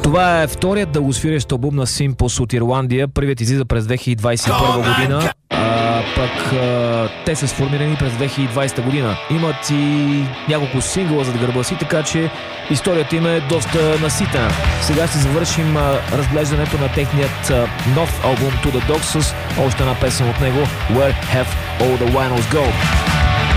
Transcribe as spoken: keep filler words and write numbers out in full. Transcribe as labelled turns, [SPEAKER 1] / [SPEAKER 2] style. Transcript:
[SPEAKER 1] Това е вторият дългосвирещ албум на Simple от Ирландия. Първият излиза през две хиляди двадесет и първа година, а пък а, те са сформирани през две хиляди и двадесета година. Имат и няколко сингъла зад гърба си, така че историята им е доста наситена. Сега ще завършим а, разглеждането на техният а, нов албум To The Dogs с още една песен от него, Where Have All The Winos Go.